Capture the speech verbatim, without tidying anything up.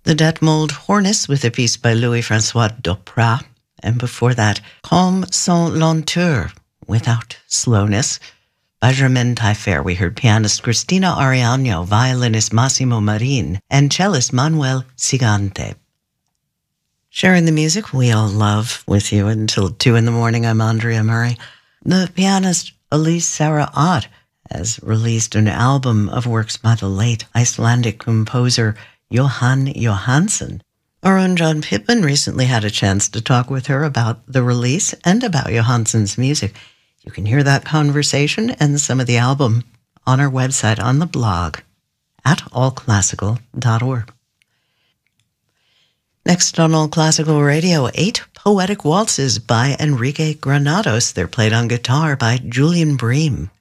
The Detmold Hornets with a piece by Louis-Francois Doprat, and before that, Comme sans lenteur, Without Slowness, by Germaine Taillefer. We heard pianist Cristina Ariano, violinist Massimo Marin, and cellist Manuel Sigante. Sharing the music we all love with you until two in the morning. I'm Andrea Murray. The pianist Elise Sarah Ott has released an album of works by the late Icelandic composer Jóhann Jóhannsson. Our own John Pittman recently had a chance to talk with her about the release and about Jóhannsson's music. You can hear that conversation and some of the album on our website on the blog at all classical dot org. Next on All Classical Radio, eight poetic waltzes by Enrique Granados. They're played on guitar by Julian Bream.